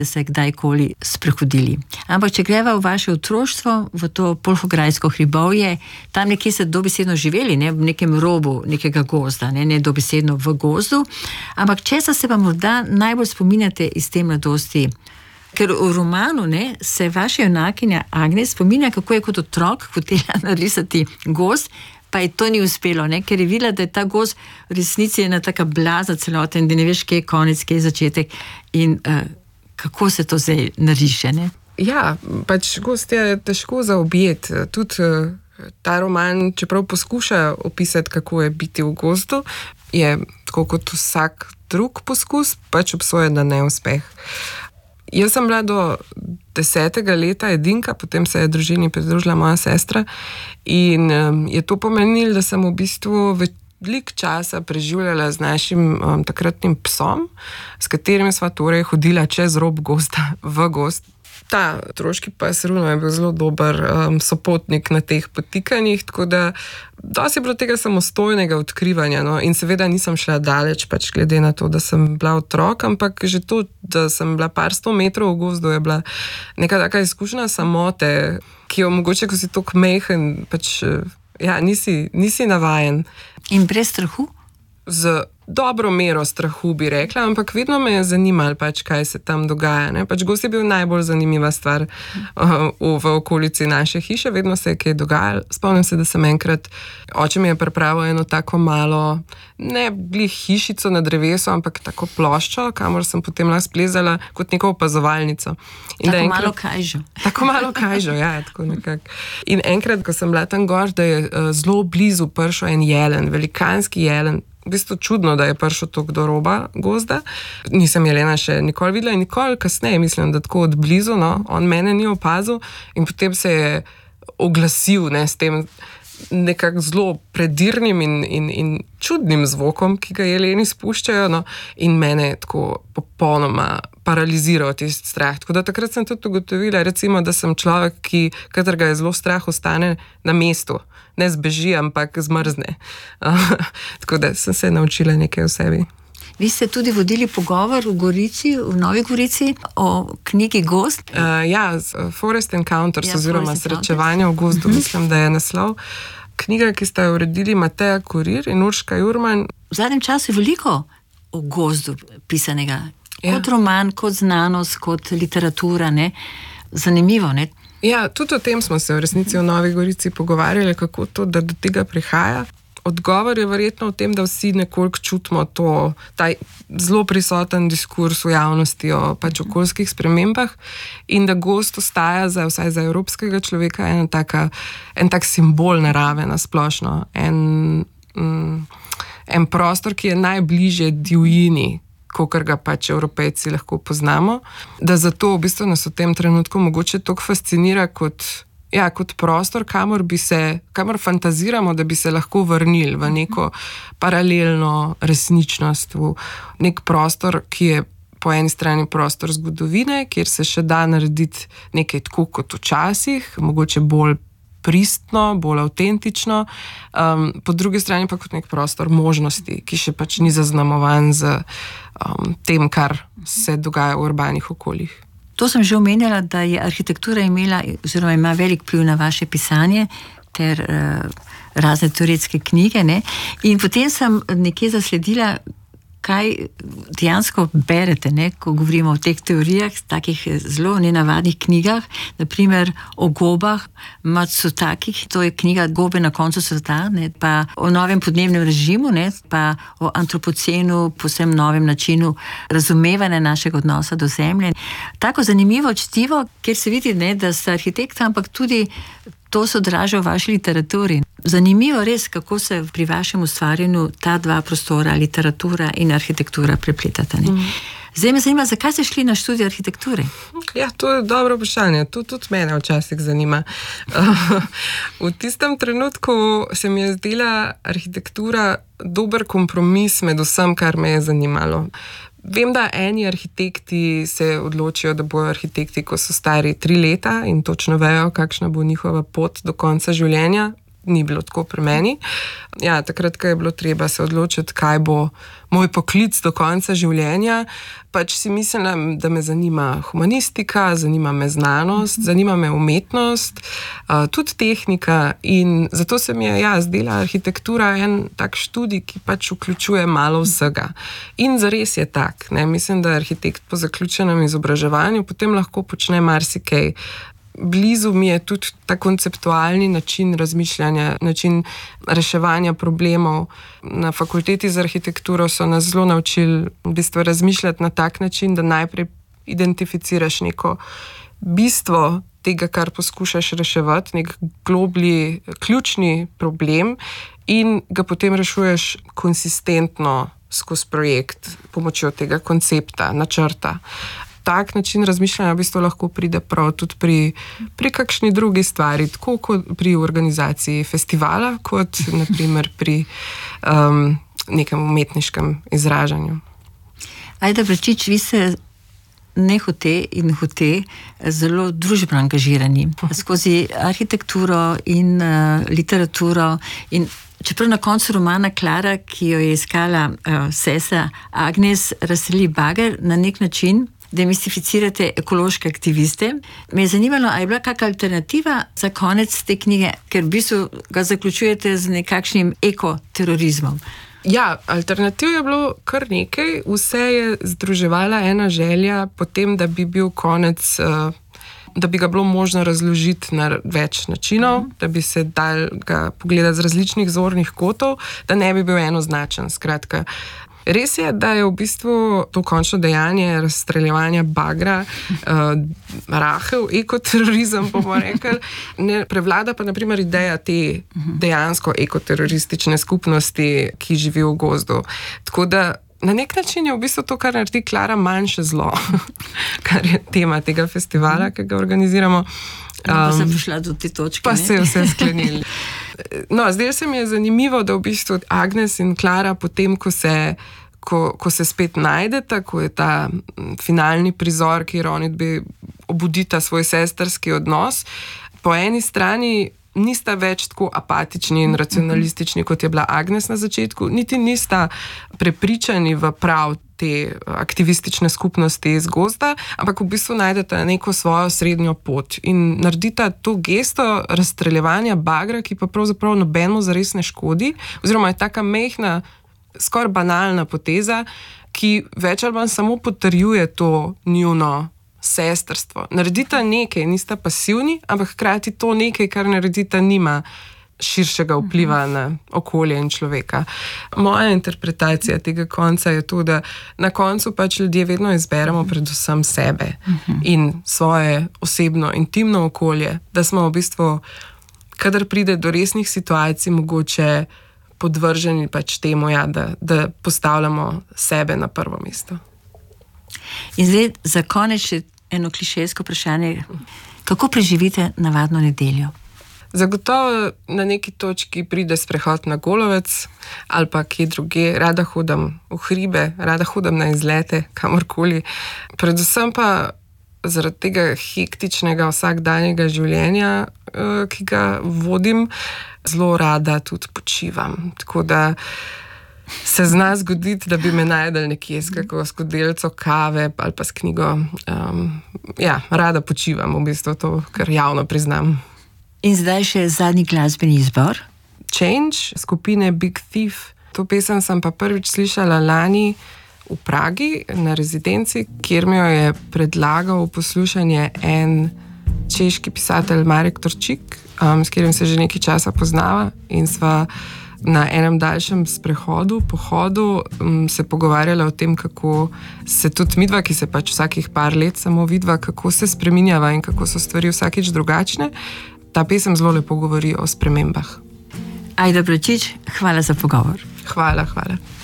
se kdajkoli sprehodili. Ampak če greva v vaše otroštvo, v to Polhograjsko hribovje, tam nekje ste dobesedno živeli, ne, v nekem robu nekega gozda, ne dobesedno v gozdu, ampak česa se vam morda najbolj spominjate iz te mladosti? Ker v romanu se vaša junakinja Agnes spominja, kako je kot otrok hotela narisati gozd, pa je to ni uspelo, ker je videla, da je ta gozd v resnici ena taka blazna celota in da ne veš, kje je konec, kje je začetek in kako se to zdaj nariše, ne? Ja, pač gozd je težko zaobjeti. Tudi ta roman, čeprav poskuša opisati, kako je biti v gozdu, je tako kot vsak drug poskus, pač obsojen na neuspeh. Jaz sem bila do 10. leta edinka, potem se je družini pridružila moja sestra in je to pomenilo, da sem v bistvu veliko časa preživljala z našim takratnim psom, s katerim sva torej hodila čez rob gozda v gozd. Ta otroški pes Runo je bil zelo dober sopotnik na teh potikanjih, tako da dosti je bilo tega samostojnega odkrivanja, in seveda nisem šla daleč, pač glede na to, da sem bila otrok, ampak že to, da sem bila par 100 metrov v gozdu, je bila neka taka izkušnja samote, ki jo mogoče, ko si toliko majhen, pač nisi navajen. In brez strahu? Z dobro mero strahu bi rekla, ampak vedno me je zanimalo, pač, kaj se tam dogaja. Pač gozd je bil najbolj zanimiva stvar v okolici naše hiše, vedno se je kaj dogajalo. Spomnim se, da sem enkrat, oče mi je pripravil eno tako malo, ne glih hišico na drevesu, ampak tako ploščo, kamor sem potem lahko splezala kot neko opazovalnico. Malo kajžo. Tako malo kajžo, ja, tako nekako. In enkrat, ko sem bila tam gor, da je zelo blizu prišel en jelen, velikanski jelen. V bistvu čudno, da je prišel toliko do roba gozda. Nisem jelena še nikoli videla in nikoli kasneje, mislim, da tako od blizu, on mene ni opazil in potem se je oglasil s tem nekako zelo predirnim in čudnim zvokom, ki ga jeleni spuščajo, in mene je tako popolnoma paraliziral tisti strah. Tako da takrat sem tudi ugotovila, recimo, da sem človek, katerega je zelo strah, ostane na mestu. Ne zbeži, ampak zmrzne. Tako da sem se naučila nekaj o sebi. Vi ste tudi vodili pogovor v Gorici, v Novi Gorici, o knjigi Gozd? Forest Encounters, oziroma Srečevanje v gozdu, mislim, da je naslov. Knjiga, ki sta jo uredili Mateja Kurir in Urška Jurman. V zadnjem času je veliko o gozdu pisanega. Kot roman, kot znanost, kot literatura, Zanimivo, ne? Ja, tudi o tem smo se v resnici v Novi Gorici pogovarjali, kako to, da do tega prihaja. Odgovor je verjetno v tem, da vsi nekoliko čutimo ta zelo prisoten diskurs v javnosti o pač okoljskih spremembah in da gozd ostaja vsaj za evropskega človeka en tak simbol narave na splošno. En prostor, ki je najbližje divjini, kakor ga pač Evropejci lahko poznamo, da zato v bistvu nas v tem trenutku mogoče toliko fascinira kot prostor, kamor fantaziramo, da bi se lahko vrnili v neko paralelno resničnost, v nek prostor, ki je po eni strani prostor zgodovine, kjer se še da narediti nekaj tako kot včasih, mogoče bolj pristno, bolj avtentično, po drugi strani pa kot nek prostor možnosti, ki še pač ni zaznamovan z tem, kar se dogaja v urbanih okoljih. To sem že omenjala, da je arhitektura imela, oziroma ima velik vpliv na vaše pisanje ter razne teoretske knjige, in potem sem nekje zasledila, kaj dejansko berete, ko govorimo o teh teorijah, takih zelo nenavadnih knjigah, naprimer o gobah, Matsutakih, to je knjiga Gobe na koncu sveta, pa o novem podnebnem režimu, pa o antropocenu, posebno novem načinu razumevanja našega odnosa do zemlje. Tako zanimivo čtivo, kjer se vidi, da ste arhitekta, ampak tudi to se odraža v vaši literaturi. Zanimivo res, kako se pri vašem ustvarjanju ta dva prostora, literatura in arhitektura prepletata. Zdaj me zanima, zakaj ste šli na študij arhitekture? Ja, to je dobro vprašanje. To tudi mene včasih zanima. V tistem trenutku se mi je zdela arhitektura dober kompromis med vsem, kar me je zanimalo. Vem, da eni arhitekti se odločijo, da bojo arhitekti, ko so stari 3 leta in točno vejo, kakšna bo njihova pot do konca življenja. ni bilo tako pri meni. Ja, takrat, ko je bilo treba se odločiti, kaj bo moj poklic do konca življenja, pač si mislila, da me zanima humanistika, zanima me znanost, zanima me umetnost, tudi tehnika in zato se mi je zdela arhitektura en tak študij, ki pač vključuje malo vsega. In zares je tak, ne? Mislim, da arhitekt po zaključenem izobraževanju potem lahko počne marsikaj. Blizu mi je tudi ta konceptualni način razmišljanja, način reševanja problemov. Na fakulteti za arhitekturo so nas zelo naučili v bistvu razmišljati na tak način, da najprej identificiraš neko bistvo tega, kar poskušaš reševati, nek globlji, ključni problem in ga potem rešuješ konsistentno skozi projekt pomočjo tega koncepta, načrta. Tak način razmišljanja v bistvu lahko pride prav tudi pri kakšni drugi stvari, tako kot pri organizaciji festivala, kot naprimer pri nekem umetniškem izražanju. Ajda Bračič, vi ste nehote in hote zelo družbeno angažirani skozi arhitekturo in literaturo in čeprav na koncu romana Klara, ki jo je iskala sestra Agnes, razstreli bager na nek način, demistificirate ekološke aktiviste. Me je zanimalo, a je bila kakšna alternativa za konec te knjige, ker v bistvu ga zaključujete z nekakšnim ekoterorizmom. Ja, alternativ je bilo kar nekaj. Vse je združevala ena želja potem, da bi bil konec, da bi ga bilo možno razložiti na več načinov, da bi se dal ga pogledati z različnih zornih kotov, da ne bi bil enoznačen. Skratka, res je, da je v bistvu to končno dejanje razstreljevanja bagra rahel ekoterorizem, bomo rekli. Ne prevlada pa naprimer ideja te dejansko ekoteroristične skupnosti, ki živi v gozdu. Tako da na nek način je v bistvu to, kar naredi Klara, manjše zlo, kar je tema tega festivala, ki ga organiziramo. Pa sem prišla do te točke. Pa se je vse sklenili. No, zdaj se mi je zanimivo, da v bistvu Agnes in Klara potem, ko se spet najdeta, ko je ta finalni prizor, kjer oni obudita svoj sestrski odnos, po eni strani nista več tako apatični in racionalistični, kot je bila Agnes na začetku, niti nista prepričani v prav te aktivistične skupnosti iz gozda, ampak v bistvu najdeta neko svojo srednjo pot in naredita to gesto razstreljevanja bagra, ki pa pravzaprav nobenemu zares ne škodi, oziroma je taka mehna, skoraj banalna poteza, ki več ali manj samo potrjuje to njuno sestrstvo. Naredita nekaj, nista pasivni, ampak hkrati to nekaj, kar naredita, nima širšega vpliva na okolje in človeka. Moja interpretacija tega konca je to, da na koncu pač ljudje vedno izberemo predvsem sebe in svoje osebno, intimno okolje, da smo v bistvu, kadar pride do resnih situacij, mogoče podvrženi pač temu, da postavljamo sebe na prvo mesto. In zdaj za konec še eno klišejsko vprašanje. Kako preživite navadno nedeljo? Zagotovo na neki točki pride sprehod na Golovec ali pa kje druge. Rada hodim v hribe, rada hodim na izlete, kamorkoli. Predvsem pa zaradi tega hektičnega vsakdanjega življenja, ki ga vodim, zelo rada tudi počivam. Tako da se zna zgoditi, da bi me najdel nekje s kako skodelico kave ali pa s knjigo. Rada počivam, v bistvu to, kar javno priznam. In zdaj še zadnji glasbeni izbor. Change skupine Big Thief. To pesem sem pa prvič slišala lani v Pragi na rezidenci, kjer mi jo je predlagal poslušanje en češki pisatelj Marek Torčik, s katerim se že nekaj časa poznava in sva na enem daljšem pohodu se pogovarjala o tem, kako se tudi midva, ki se pač vsakih par let samo vidva, kako se spreminjava in kako so stvari vsakič drugačne. Ta pesem zelo lepo govori o spremembah. Ajda Bračič, hvala za pogovor. Hvala.